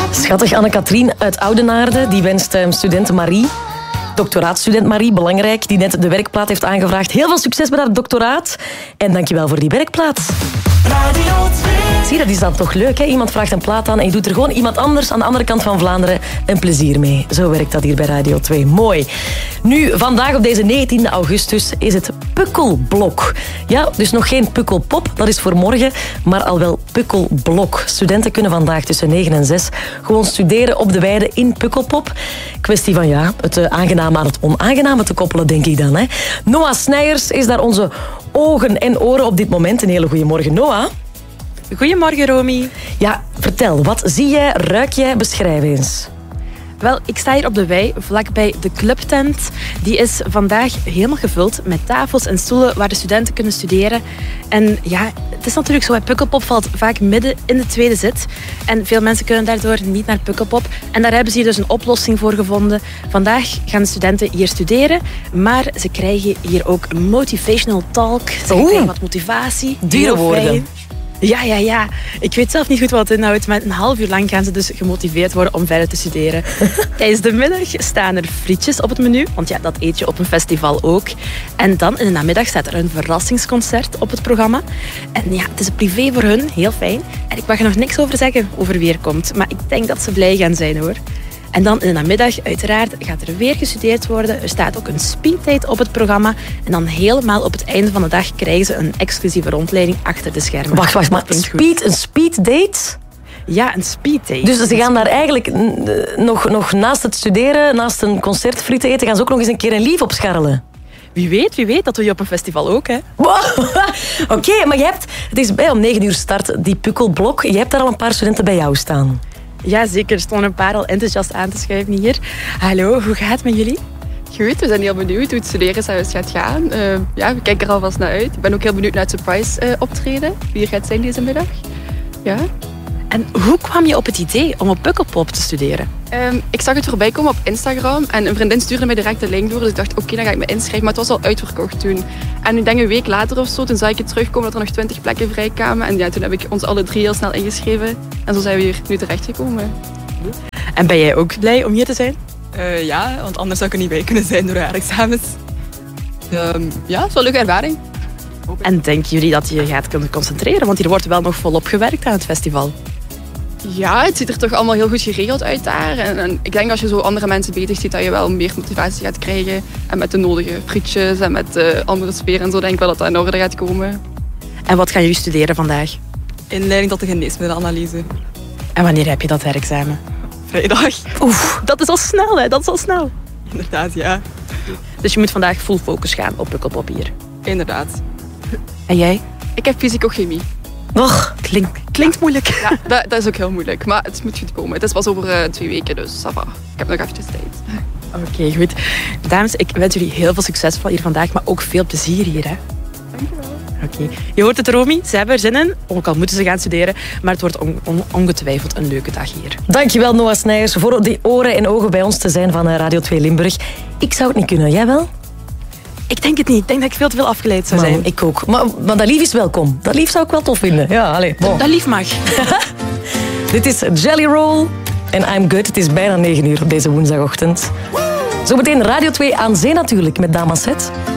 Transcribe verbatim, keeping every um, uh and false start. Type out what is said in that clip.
Schattig, Anne-Katrien uit Oudenaarde, die wenst um, student Marie, doctoraatstudent Marie, belangrijk, die net de werkplaat heeft aangevraagd. Heel veel succes met haar doctoraat en dankjewel voor die werkplaat. Radio twee. Zie, dat is dan toch leuk, hè? Iemand vraagt een plaat aan en je doet er gewoon iemand anders aan de andere kant van Vlaanderen een plezier mee. Zo werkt dat hier bij Radio twee. Mooi. Nu, vandaag op deze negentiende augustus is het Pukkelblok. Ja, dus nog geen Pukkelpop, dat is voor morgen, maar al wel Pukkelblok. Studenten kunnen vandaag tussen negen en zes gewoon studeren op de weide in Pukkelpop. Kwestie van ja, het uh, aangename aan het onaangename te koppelen, denk ik dan. Hè? Noah Snijers is daar onze ogen en oren op dit moment. Een hele goede morgen, Noah. Goedemorgen, Romy. Ja, vertel, wat zie jij, ruik jij, beschrijf eens. Wel, ik sta hier op de wei, vlakbij de clubtent. Die is vandaag helemaal gevuld met tafels en stoelen waar de studenten kunnen studeren. En ja, het is natuurlijk zo, Pukkelpop valt vaak midden in de tweede zit. En veel mensen kunnen daardoor niet naar Pukkelpop. En daar hebben ze hier dus een oplossing voor gevonden. Vandaag gaan de studenten hier studeren, maar ze krijgen hier ook een motivational talk. Ze krijgen wat motivatie. Dure woorden. Ja, ja, ja. Ik weet zelf niet goed wat het inhoudt, maar een half uur lang gaan ze dus gemotiveerd worden om verder te studeren. Tijdens de middag staan er frietjes op het menu, want ja, dat eet je op een festival ook. En dan in de namiddag staat er een verrassingsconcert op het programma. En ja, het is privé voor hun, heel fijn. En ik mag er nog niks over zeggen over wie er komt, maar ik denk dat ze blij gaan zijn, hoor. En dan in de namiddag, uiteraard, gaat er weer gestudeerd worden. Er staat ook een speeddate op het programma. En dan helemaal op het einde van de dag krijgen ze een exclusieve rondleiding achter de schermen. Wacht, wacht, maar speed, een speeddate? Ja, een speeddate. Dus ze gaan daar eigenlijk nog, nog naast het studeren, naast een concert frieten eten, gaan ze ook nog eens een keer een lief opscharrelen. Wie weet, wie weet. Dat doe je op een festival ook, hè. Oké, okay, maar je hebt, het is bij om negen uur start, die Pukkelblok. Je hebt daar al een paar studenten bij jou staan. Ja, zeker. Er stonden een paar al enthousiast aan te schuiven hier. Hallo, hoe gaat het met jullie? Goed, we zijn heel benieuwd hoe het studeren gaat gaan. Uh, ja, we kijken er alvast naar uit. Ik ben ook heel benieuwd naar het surprise uh, optreden. Wie er gaat zijn deze middag. Ja. En hoe kwam je op het idee om op Pukkelpop te studeren? Um, ik zag het voorbij komen op Instagram en een vriendin stuurde mij direct de link door. Dus ik dacht, oké, okay, dan ga ik me inschrijven. Maar het was al uitverkocht toen. En ik denk een week later of zo, toen zag ik het terugkomen dat er nog twintig plekken vrijkwamen. En ja, toen heb ik ons alle drie heel snel ingeschreven. En zo zijn we hier nu terechtgekomen. En ben jij ook blij om hier te zijn? Uh, ja, want anders zou ik er niet bij kunnen zijn door haar examens. Um, ja, het is wel een leuke ervaring. En denken jullie dat je gaat kunnen concentreren? Want hier wordt wel nog volop gewerkt aan het festival. Ja, het ziet er toch allemaal heel goed geregeld uit daar. En, en ik denk als je zo andere mensen bezig ziet, dat je wel meer motivatie gaat krijgen. En met de nodige frietjes en met de andere sfeer en zo, denk ik wel dat dat in orde gaat komen. En wat gaan jullie studeren vandaag? Inleiding tot de geneesmiddelenanalyse. En wanneer heb je dat herexamen? Vrijdag. Oef, dat is al snel, hè? Dat is al snel. Inderdaad, ja. Dus je moet vandaag full focus gaan op Pukkelpop hier. Inderdaad. En jij? Ik heb fysico-chemie. Och, klink, klinkt moeilijk. Ja, dat, dat is ook heel moeilijk, maar het moet goed komen. Het is pas over uh, twee weken, dus ça va. Ik heb nog eventjes tijd. Oké, okay, goed. Dames, ik wens jullie heel veel succes van hier vandaag, maar ook veel plezier hier, hè. Dankjewel. Oké. Okay. Je hoort het, Romy. Ze hebben er zin in, ook al moeten ze gaan studeren, maar het wordt on- on- ongetwijfeld een leuke dag hier. Dankjewel, Noah Snijers, voor die oren en ogen bij ons te zijn van Radio twee Limburg. Ik zou het niet kunnen, jij wel? Ik denk het niet. Ik denk dat ik veel te veel afgeleid zou zijn. Man, ik ook. Maar, maar dat lief is welkom. Dat lief zou ik wel tof vinden. Ja, allez, bon. Dat lief mag. Dit is Jelly Roll en I'm Good. Het is bijna negen uur op deze woensdagochtend. Zometeen Radio twee aan zee natuurlijk met Damaset.